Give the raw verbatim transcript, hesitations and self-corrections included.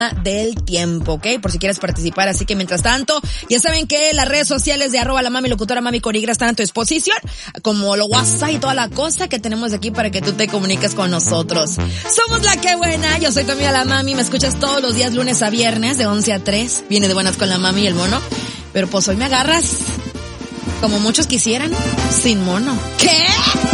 del tiempo, ¿ok? Por si quieres participar. Así que mientras tanto, ya saben que las redes sociales de arroba la mami locutora mami corigra están a tu disposición, como lo WhatsApp y toda la cosa que tenemos aquí para que tú te comuniques con nosotros. Somos La Que Buena, yo soy tu amiga la mami, me escuchas todos los días lunes a viernes de once a tres, viene de buenas con la mami y el mono, pero pues hoy me agarras, como muchos quisieran, sin mono. ¿Qué?